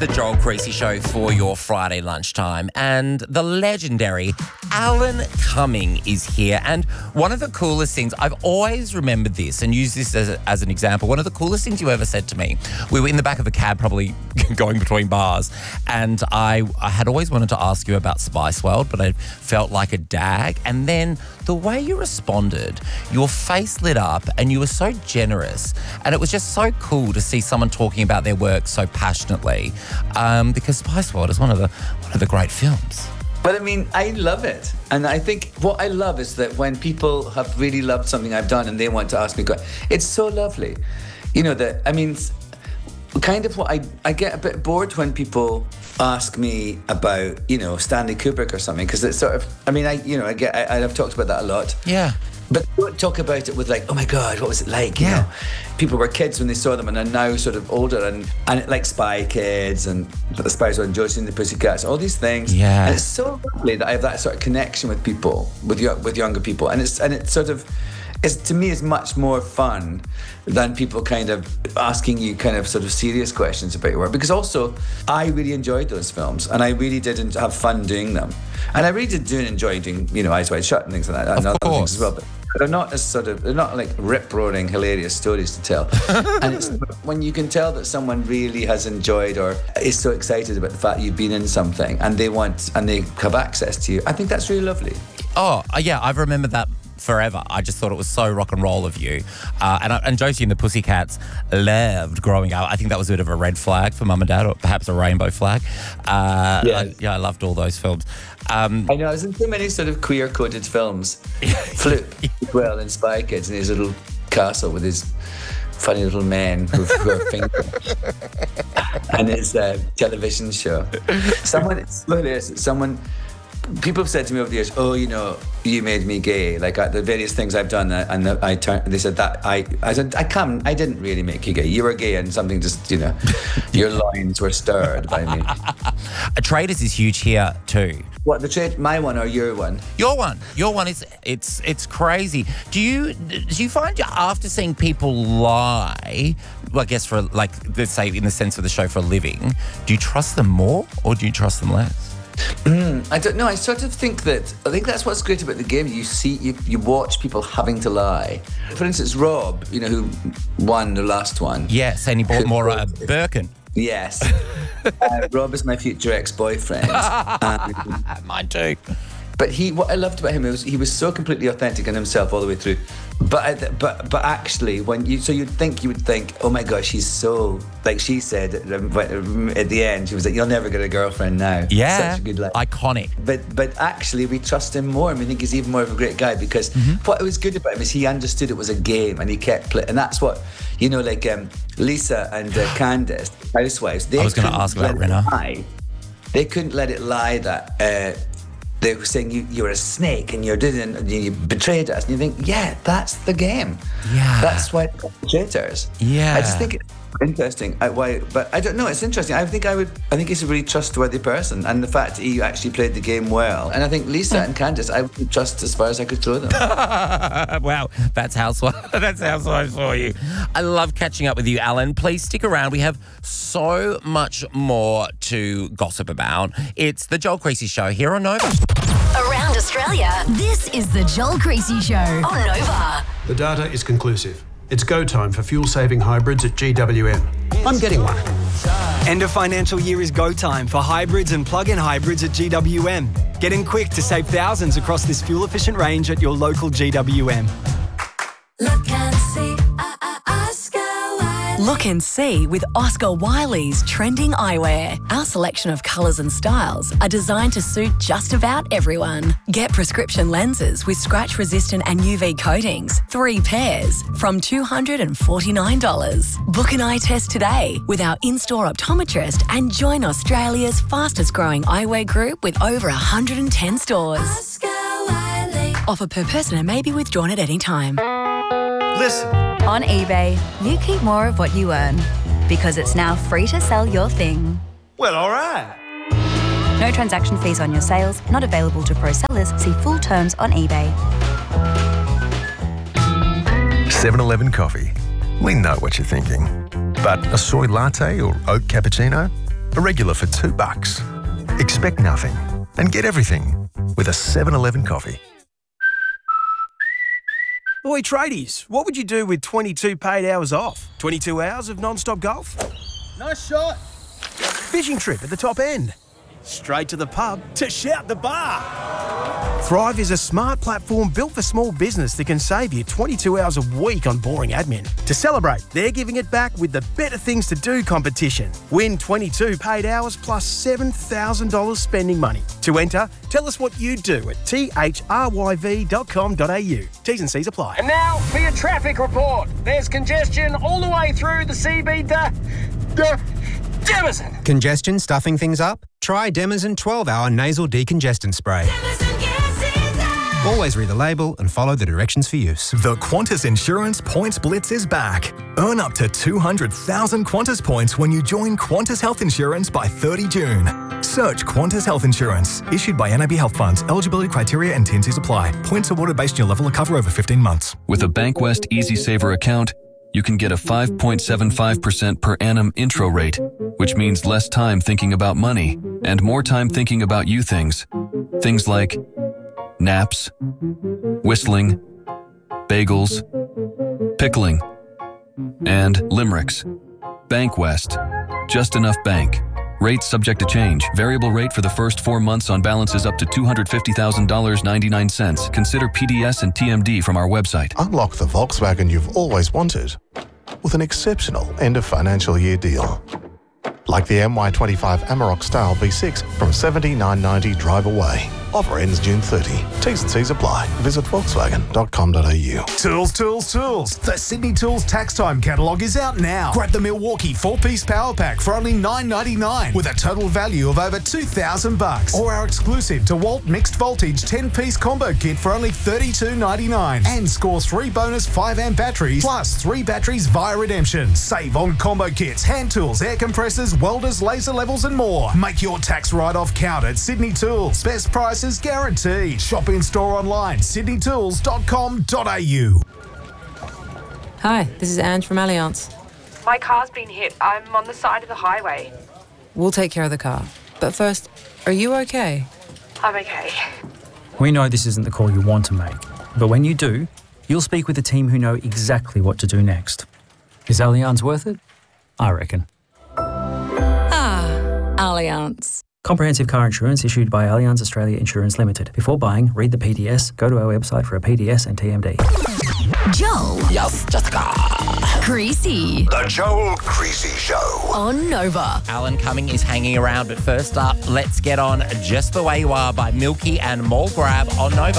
the Joel Creasy Show for your Friday lunchtime, and the legendary Alan Cumming is here. And one of the coolest things, I've always remembered this and used this as an example, one of the coolest things you ever said to me, we were in the back of a cab probably going between bars, and I had always wanted to ask you about Spice World, but I felt like a dag. And then the way you responded, your face lit up and you were so generous, and it was just so cool to see someone talking about their work so passionately, because Spice World is one of the great films. But I mean, I love it. And I think what I love is that when people have really loved something I've done and they want to ask me, it's so lovely. You know, that, I mean, kind of what I get a bit bored when people ask me about, you know, Stanley Kubrick or something, because it's sort of, I mean, I've talked about that a lot. Yeah. But don't talk about it with like, oh my God, what was it like? You know, people were kids when they saw them and are now sort of older and like Spy Kids and the Spice World and Josie and the Pussycats, all these things. Yeah. And it's so lovely that I have that sort of connection with people, with younger people. And it's sort of, to me, is much more fun than people kind of asking you kind of sort of serious questions about your work. Because also, I really enjoyed those films and I really did have fun doing them. And I really did enjoy doing, you know, Eyes Wide Shut and things like that. And other things as well. But they're not as they're not like rip-roaring, hilarious stories to tell. And it's when you can tell that someone really has enjoyed or is so excited about the fact you've been in something and they have access to you, I think that's really lovely. Oh, yeah, I've remembered that forever. I just thought it was so rock and roll of you. And Josie and the Pussycats loved growing up. I think that was a bit of a red flag for mum and dad, or perhaps a rainbow flag. I loved all those films. I know, I was in too many sort of queer-coded films. Flip, well, in Spy Kids, in his little castle with his funny little men who are fingers. And his television show. People have said to me over the years, oh, you know, you made me gay. Like the various things I've done, and they said that I said, I didn't really make you gay. You were gay, and something just, you know, your loins were stirred by me. Traders is huge here too. What, the trade? My one or your one? Your one is it's crazy. Do you find after seeing people lie, well, I guess for like, let's say in the sense of the show, for a living, do you trust them more or do you trust them less? I don't know. I sort of think that's what's great about the game. You watch people having to lie. For instance, Rob, you know, who won the last one. Yes, and he bought more Birkin. Yes. Rob is my future ex-boyfriend. Mine too. But what I loved about him was he was so completely authentic in himself all the way through. But actually, you would think, oh my gosh, he's so, like she said at the end, she was like, you'll never get a girlfriend now. Yeah, such a good life. Iconic. But actually, we trust him more, and we think he's even more of a great guy because what was good about him is he understood it was a game, and he kept playing. And that's what, you know, like Lisa and Candice, housewives. I was going to ask about Rinna. They couldn't let it lie that. They were saying you were a snake and you betrayed us, and you think, yeah, that's the game. Yeah, that's why traitors. Yeah, I just think it's interesting. But I don't know. It's interesting. I think he's a really trustworthy person, and the fact that he actually played the game well. And I think Lisa and Candice, I would trust as far as I could throw them. Wow, that's Housewives for you. I love catching up with you, Alan. Please stick around. We have so much more to gossip about. It's the Joel Creasy Show here on Nova. Around Australia, this is the Joel Creasy Show on Nova. The data is conclusive. It's go time for fuel-saving hybrids at GWM. I'm getting one. End of financial year is go time for hybrids and plug-in hybrids at GWM. Get in quick to save thousands across this fuel-efficient range at your local GWM. Look and see, Look and see with Oscar Wiley's trending eyewear. Our selection of colours and styles are designed to suit just about everyone. Get prescription lenses with scratch-resistant and UV coatings, 3 pairs, from $249. Book an eye test today with our in-store optometrist and join Australia's fastest-growing eyewear group with over 110 stores. Oscar Wiley. Offer per person and may be withdrawn at any time. Listen. On eBay, you keep more of what you earn because it's now free to sell your thing. Well, all right. No transaction fees on your sales, not available to pro sellers. See full terms on eBay. 7-Eleven coffee. We know what you're thinking. But a soy latte or oat cappuccino? A regular for $2. Expect nothing and get everything with a 7-Eleven coffee. Oi, tradies, what would you do with 22 paid hours off? 22 hours of non-stop golf? Nice shot. Fishing trip at the top end? Straight to the pub to shout the bar? Thrive is a smart platform built for small business that can save you 22 hours a week on boring admin. To celebrate, they're giving it back with the Better Things to Do competition. Win 22 paid hours plus $7,000 spending money. To enter, tell us what you do at thryv.com.au. T's and C's apply. And now for your traffic report. There's congestion all the way through the CB Demazin. Congestion stuffing things up? Try Demazin 12-hour nasal decongestant spray. Always read the label and follow the directions for use. The Qantas Insurance Points Blitz is back. Earn up to 200,000 Qantas points when you join Qantas Health Insurance by 30 June. Search Qantas Health Insurance. Issued by NAB Health Funds. Eligibility criteria and T&Cs apply. Points awarded based on your level of cover over 15 months. With a Bankwest EasySaver account, you can get a 5.75% per annum intro rate, which means less time thinking about money and more time thinking about you things. Things like naps, whistling, bagels, pickling, and limericks. Bankwest. Just enough bank. Rates subject to change. Variable rate for the first 4 months on balances up to $250,000.99. Consider PDS and TMD from our website. Unlock the Volkswagen you've always wanted with an exceptional end of financial year deal. Like the MY25 Amarok Style V6 from $79.90 drive away. Offer ends June 30. T's and C's apply. Visit Volkswagen.com.au. Tools, tools, tools. The Sydney Tools Tax Time catalogue is out now. Grab the Milwaukee 4-piece power pack for only $9.99 with a total value of over $2,000. Or our exclusive DeWalt mixed voltage 10-piece combo kit for only $32.99. And score 3 bonus 5-amp batteries plus 3 batteries via redemption. Save on combo kits, hand tools, air compressors, welders, laser levels and more. Make your tax write-off count at Sydney Tools. Best price is guaranteed. Shop in store online, sydneytools.com.au. Hi, this is Ange from Allianz. My car's been hit. I'm on the side of the highway. We'll take care of the car. But first, are you okay? I'm okay. We know this isn't the call you want to make, but when you do, you'll speak with a team who know exactly what to do next. Is Allianz worth it? I reckon. Allianz. Comprehensive car insurance issued by Allianz Australia Insurance Limited. Before buying, read the PDS, go to our website for a PDS and TMD. Joel. Yes, Jessica. Creasy. The Joel Creasy Show. On Nova. Alan Cumming is hanging around, but first up, let's get on Just the Way You Are by Milky and Mall Grab on Nova.